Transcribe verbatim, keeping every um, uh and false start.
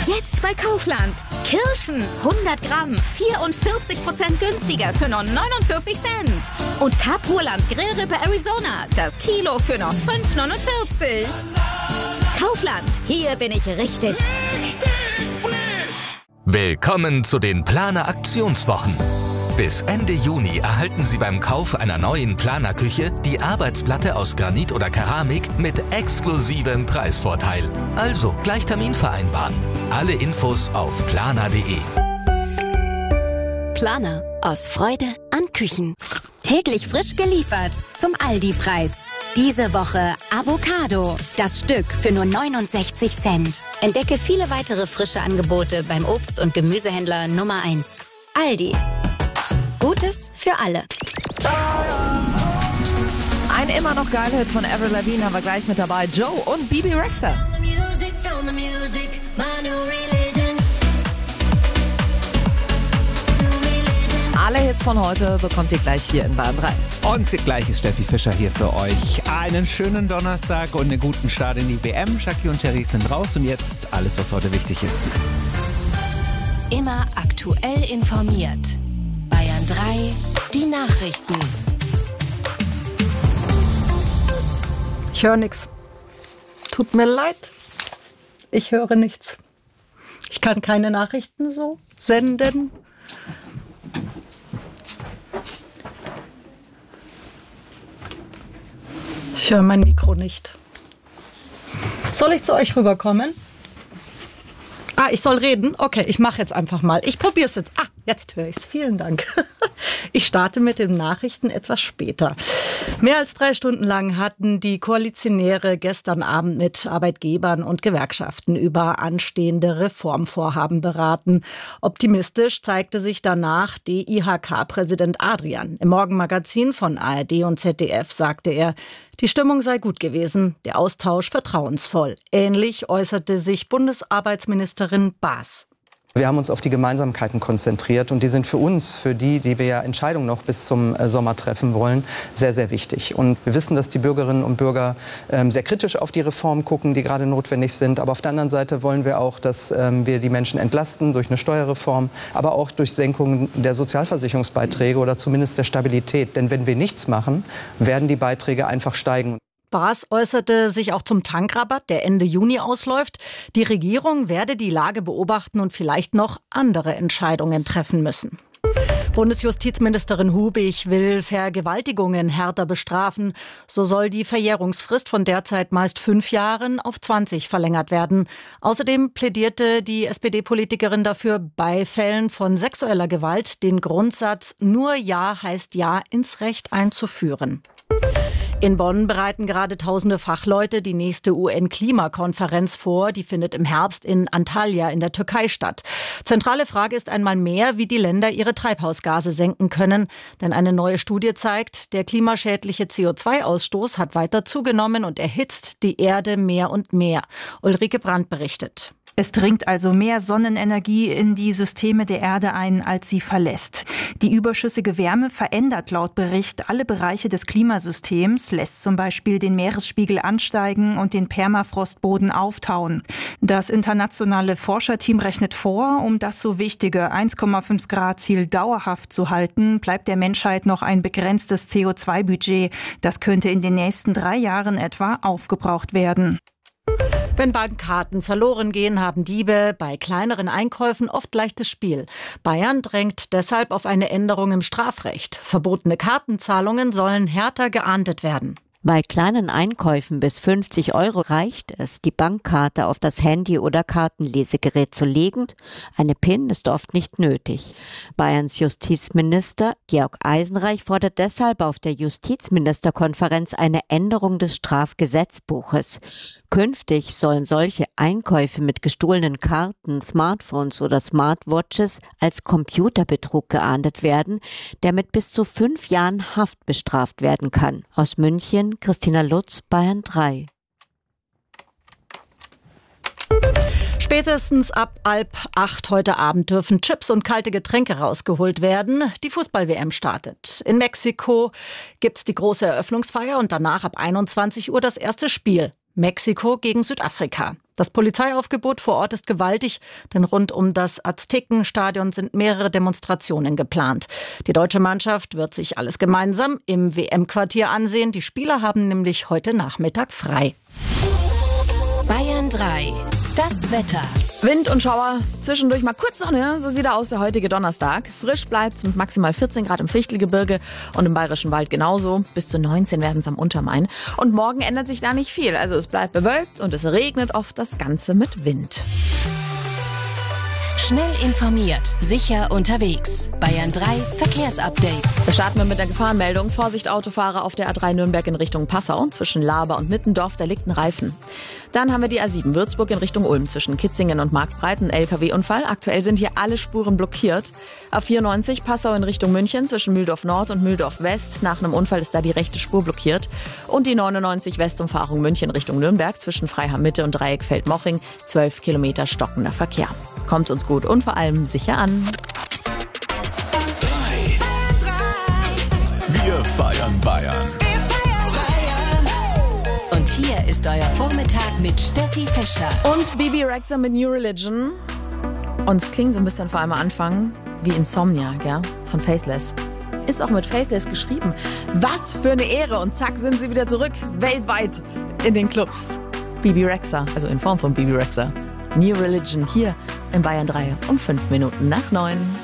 Jetzt bei Kaufland. Kirschen hundert Gramm, vierundvierzig Prozent günstiger für nur neunundvierzig Cent. Und Kapurland Grillrippe Arizona, das Kilo für nur fünf neunundvierzig. Kaufland, hier bin ich richtig. Richtig frisch! Willkommen zu den Planer Aktionswochen. Bis Ende Juni erhalten Sie beim Kauf einer neuen Planerküche die Arbeitsplatte aus Granit oder Keramik mit exklusivem Preisvorteil. Also gleich Termin vereinbaren. Alle Infos auf planer punkt de. Planer. Aus Freude an Küchen. Täglich frisch geliefert. Zum Aldi-Preis. Diese Woche Avocado. Das Stück für nur neunundsechzig Cent. Entdecke viele weitere frische Angebote beim Obst- und Gemüsehändler Nummer eins. Aldi. Gutes für alle. Ein immer noch geiler Hit von Avril Lavigne haben wir gleich mit dabei. Joe und Bibi Rexha. Alle Hits von heute bekommt ihr gleich hier in Bayern drei. Und gleich ist Steffi Fischer hier für euch. Einen schönen Donnerstag und einen guten Start in die W M. Shaki und Cherry sind raus und jetzt alles, was heute wichtig ist. Immer aktuell informiert. Bayern drei, die Nachrichten. Ich höre nichts. Tut mir leid. Ich höre nichts. Ich kann keine Nachrichten so senden. Ich höre mein Mikro nicht. Soll ich zu euch rüberkommen? Ah, ich soll reden? Okay, ich mache jetzt einfach mal. Ich probiere es jetzt. Ah, jetzt höre ich es. Vielen Dank. Ich starte mit den Nachrichten etwas später. Mehr als drei Stunden lang hatten die Koalitionäre gestern Abend mit Arbeitgebern und Gewerkschaften über anstehende Reformvorhaben beraten. Optimistisch zeigte sich danach D I H K-Präsident Adrian. Im Morgenmagazin von A R D und Z D F sagte er, die Stimmung sei gut gewesen, der Austausch vertrauensvoll. Ähnlich äußerte sich Bundesarbeitsministerin Baas. Wir haben uns auf die Gemeinsamkeiten konzentriert und die sind für uns, für die, die wir ja Entscheidungen noch bis zum Sommer treffen wollen, sehr, sehr wichtig. Und wir wissen, dass die Bürgerinnen und Bürger ähm, sehr kritisch auf die Reformen gucken, die gerade notwendig sind. Aber auf der anderen Seite wollen wir auch, dass ähm, wir die Menschen entlasten durch eine Steuerreform, aber auch durch Senkung der Sozialversicherungsbeiträge oder zumindest der Stabilität. Denn wenn wir nichts machen, werden die Beiträge einfach steigen. Baas äußerte sich auch zum Tankrabatt, der Ende Juni ausläuft. Die Regierung werde die Lage beobachten und vielleicht noch andere Entscheidungen treffen müssen. Bundesjustizministerin Hubig will Vergewaltigungen härter bestrafen. So soll die Verjährungsfrist von derzeit meist fünf Jahren auf zwanzig verlängert werden. Außerdem plädierte die S P D-Politikerin dafür, bei Fällen von sexueller Gewalt den Grundsatz "Nur Ja heißt Ja" ins Recht einzuführen. In Bonn bereiten gerade tausende Fachleute die nächste U N-Klimakonferenz vor. Die findet im Herbst in Antalya in der Türkei statt. Zentrale Frage ist einmal mehr, wie die Länder ihre Treibhausgase senken können. Denn eine neue Studie zeigt, der klimaschädliche C O zwei Ausstoß hat weiter zugenommen und erhitzt die Erde mehr und mehr. Ulrike Brandt berichtet. Es dringt also mehr Sonnenenergie in die Systeme der Erde ein, als sie verlässt. Die überschüssige Wärme verändert laut Bericht alle Bereiche des Klimasystems, lässt zum Beispiel den Meeresspiegel ansteigen und den Permafrostboden auftauen. Das internationale Forscherteam rechnet vor, um das so wichtige eins Komma fünf Grad Ziel dauerhaft zu halten, bleibt der Menschheit noch ein begrenztes C O zwei Budget. Das könnte in den nächsten drei Jahren etwa aufgebraucht werden. Wenn Bankkarten verloren gehen, haben Diebe bei kleineren Einkäufen oft leichtes Spiel. Bayern drängt deshalb auf eine Änderung im Strafrecht. Verbotene Kartenzahlungen sollen härter geahndet werden. Bei kleinen Einkäufen bis fünfzig Euro reicht es, die Bankkarte auf das Handy oder Kartenlesegerät zu legen. Eine PIN ist oft nicht nötig. Bayerns Justizminister Georg Eisenreich fordert deshalb auf der Justizministerkonferenz eine Änderung des Strafgesetzbuches. Künftig sollen solche Einkäufe mit gestohlenen Karten, Smartphones oder Smartwatches als Computerbetrug geahndet werden, der mit bis zu fünf Jahren Haft bestraft werden kann. Aus München Christina Lutz, Bayern drei. Spätestens ab halb acht heute Abend dürfen Chips und kalte Getränke rausgeholt werden. Die Fußball-W M startet. In Mexiko gibt's die große Eröffnungsfeier und danach ab einundzwanzig Uhr das erste Spiel. Mexiko gegen Südafrika. Das Polizeiaufgebot vor Ort ist gewaltig, denn rund um das Aztekenstadion sind mehrere Demonstrationen geplant. Die deutsche Mannschaft wird sich alles gemeinsam im W M-Quartier ansehen. Die Spieler haben nämlich heute Nachmittag frei. Bayern drei. Das Wetter. Wind und Schauer, zwischendurch mal kurz Sonne, so sieht er aus der heutige Donnerstag. Frisch bleibt's mit maximal vierzehn Grad im Fichtelgebirge und im Bayerischen Wald genauso. Bis zu neunzehn werden es am Untermain. Und morgen ändert sich da nicht viel. Also es bleibt bewölkt und es regnet oft, das Ganze mit Wind. Schnell informiert, sicher unterwegs. Bayern drei Verkehrsupdate. Wir starten wir mit der Gefahrenmeldung. Vorsicht Autofahrer auf der A drei Nürnberg in Richtung Passau. Zwischen Laber und Nittendorf, da liegt ein Reifen. Dann haben wir die A sieben Würzburg in Richtung Ulm. Zwischen Kitzingen und Marktbreit ein L K W-Unfall. Aktuell sind hier alle Spuren blockiert. A vierundneunzig Passau in Richtung München. Zwischen Mühldorf Nord und Mühldorf West. Nach einem Unfall ist da die rechte Spur blockiert. Und die neunundneunzig Westumfahrung München Richtung Nürnberg. Zwischen Freiham Mitte und Dreieckfeld-Moching. zwölf Kilometer stockender Verkehr. Kommt uns gut und vor allem sicher an. Wir feiern Bayern. Und hier ist euer Vormittag mit Steffi Fischer. Und Bibi Rexha mit New Religion. Und es klingt so ein bisschen vor allem am Anfang wie Insomnia, gell? Von Faithless. Ist auch mit Faithless geschrieben. Was für eine Ehre. Und zack, sind sie wieder zurück. Weltweit in den Clubs. Bibi Rexha, also in Form von Bibi Rexha. New Religion hier in Bayern drei um fünf Minuten nach neun.